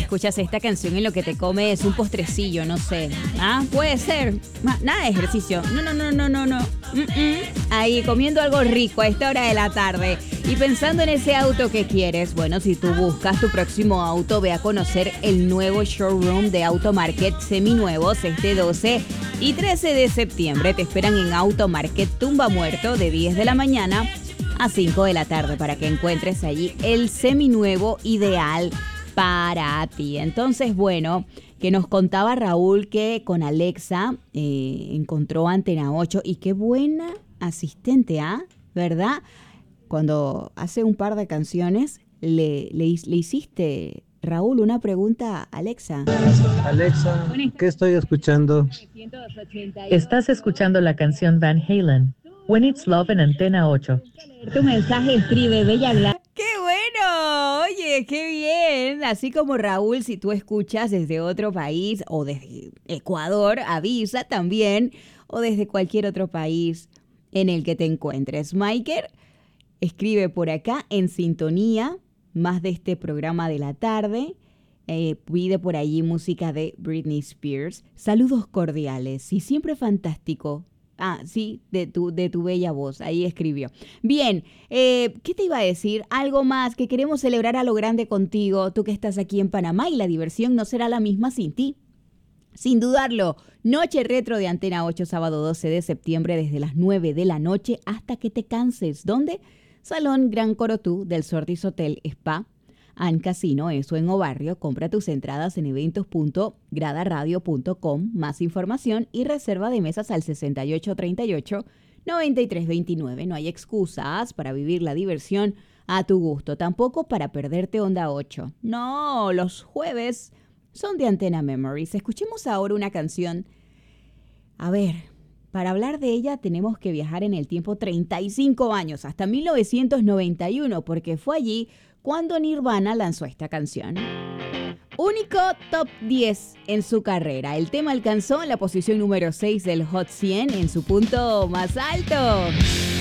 escuchas esta canción en lo que te comes un postrecillo, no sé. Ah, puede ser. Nada de ejercicio. No. Ahí comiendo algo rico a esta hora de la tarde y pensando en ese auto que quieres. Bueno, si tú buscas tu próximo auto, ve a conocer el nuevo showroom de Automarket seminuevos este 12 y 13 de septiembre. Te esperan en Automarket Tumba Muerto de 10 de la mañana a 5 de la tarde para que encuentres allí el seminuevo ideal para ti. Entonces, bueno, que nos contaba Raúl que con Alexa encontró Antena 8 y qué buena asistente, ¿verdad? Cuando hace un par de canciones le hiciste, Raúl, una pregunta a Alexa. Alexa, ¿qué estoy escuchando? Estás escuchando la canción Van Halen, When It's Love en Antena 8. Tu mensaje escribe Bella Blanca. ¡Qué bueno! Oye, qué bien. Así como Raúl, si tú escuchas desde otro país o desde Ecuador, avisa también, o desde cualquier otro país en el que te encuentres. Maiker escribe por acá en sintonía, más de este programa de la tarde. Pide por allí música de Britney Spears. Saludos cordiales y siempre fantástico. Sí, de tu bella voz. Ahí escribió. Bien, ¿qué te iba a decir? Algo más, que queremos celebrar a lo grande contigo, tú que estás aquí en Panamá, y la diversión no será la misma sin ti. Sin dudarlo, Noche Retro de Antena 8, sábado 12 de septiembre, desde las 9 de la noche hasta que te canses. ¿Dónde? Salón Gran Corotú del Sortis Hotel Spa and Casino, eso en Obarrio. Compra tus entradas en eventos.gradaradio.com. Más información y reserva de mesas al 6838-9329. No hay excusas para vivir la diversión a tu gusto, tampoco para perderte Onda 8. No, los jueves son de Antena Memories. Escuchemos ahora una canción. A ver, para hablar de ella tenemos que viajar en el tiempo 35 años, hasta 1991, porque fue allí cuando Nirvana lanzó esta canción. Único top 10 en su carrera. El tema alcanzó la posición número 6 del Hot 100 en su punto más alto.